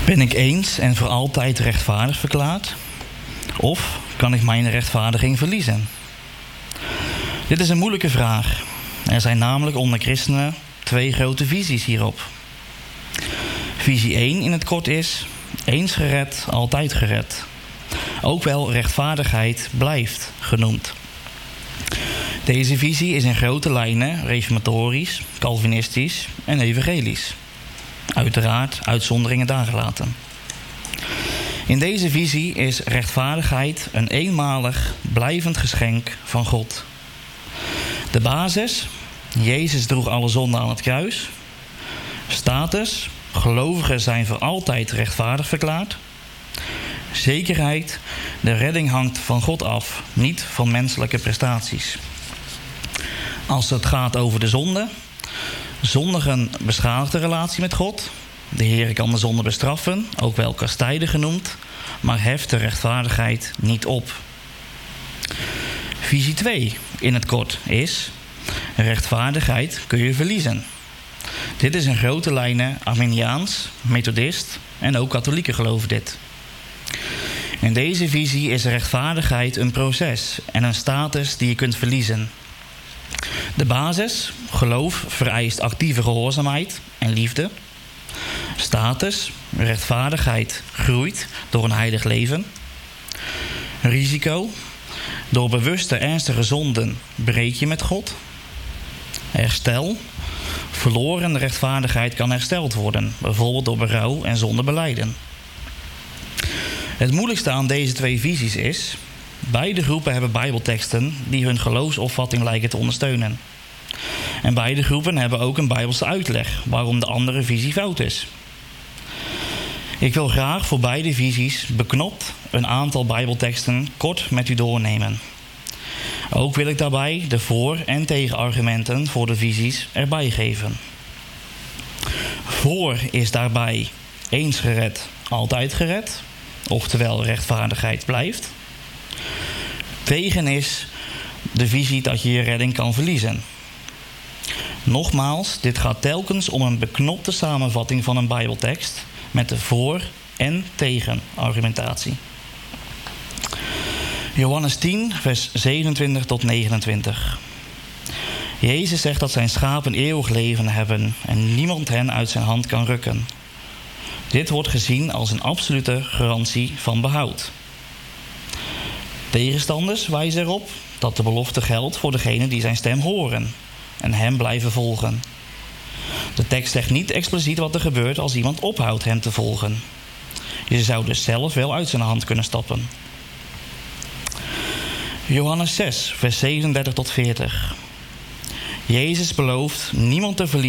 Ben ik eens en voor altijd rechtvaardig verklaard? Of kan ik mijn rechtvaardiging verliezen? Dit is een moeilijke vraag. Er zijn namelijk onder christenen 2 grote visies hierop. Visie 1 in het kort is: eens gered, altijd gered. Ook wel rechtvaardigheid blijft genoemd. Deze visie is in grote lijnen reformatorisch, calvinistisch en evangelisch. Uiteraard uitzonderingen daargelaten. In deze visie is rechtvaardigheid een eenmalig, blijvend geschenk van God. De basis: Jezus droeg alle zonden aan het kruis. Status: gelovigen zijn voor altijd rechtvaardig verklaard. Zekerheid: de redding hangt van God af, niet van menselijke prestaties. Als het gaat over de zonde: zondigen beschadigt de relatie met God. De Heer kan de zonde bestraffen, ook wel kastijden genoemd, maar heft de rechtvaardigheid niet op. Visie 2 in het kort is: rechtvaardigheid kun je verliezen. Dit is in grote lijnen Arminiaans, Methodist en ook katholieken geloven dit. In deze visie is rechtvaardigheid een proces en een status die je kunt verliezen. De basis: geloof vereist actieve gehoorzaamheid en liefde. Status: rechtvaardigheid groeit door een heilig leven. Risico: door bewuste ernstige zonden breek je met God. Herstel: verloren rechtvaardigheid kan hersteld worden, bijvoorbeeld door berouw en zondebelijden. Het moeilijkste aan deze 2 visies is: beide groepen hebben bijbelteksten die hun geloofsopvatting lijken te ondersteunen. En beide groepen hebben ook een bijbelse uitleg waarom de andere visie fout is. Ik wil graag voor beide visies beknopt een aantal bijbelteksten kort met u doornemen. Ook wil ik daarbij de voor- en tegenargumenten voor de visies erbij geven. Voor is daarbij eens gered, altijd gered, oftewel rechtvaardigheid blijft. Tegen is de visie dat je je redding kan verliezen. Nogmaals, dit gaat telkens om een beknopte samenvatting van een bijbeltekst met de voor- en tegenargumentatie. Johannes 10, vers 27 tot 29. Jezus zegt dat zijn schapen eeuwig leven hebben en niemand hen uit zijn hand kan rukken. Dit wordt gezien als een absolute garantie van behoud. Tegenstanders wijzen erop dat de belofte geldt voor degenen die zijn stem horen en hem blijven volgen. De tekst zegt niet expliciet wat er gebeurt als iemand ophoudt hem te volgen. Je zou dus zelf wel uit zijn hand kunnen stappen. Johannes 6, vers 37 tot 40. Jezus belooft niemand te verliezen